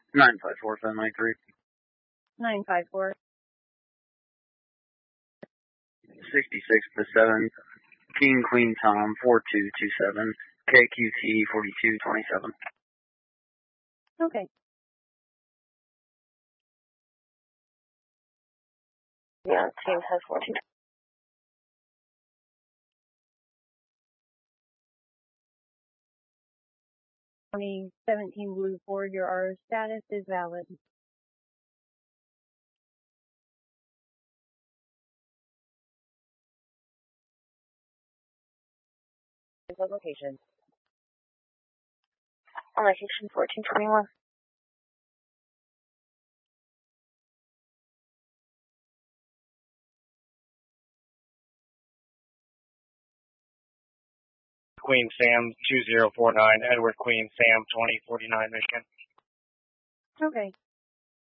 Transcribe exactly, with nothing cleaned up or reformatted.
nine five four, seven nine three. nine five four. sixty-six to seven. King Queen Tom four two two seven. K Q T forty-two twenty-seven. Okay. Yeah, team has fourteen. twenty seventeen Blue Ford, your R O status is valid. Location. On location fourteen twenty-one. Queen Sam two zero four nine, Edward Queen Sam twenty forty-nine, Michigan. Okay.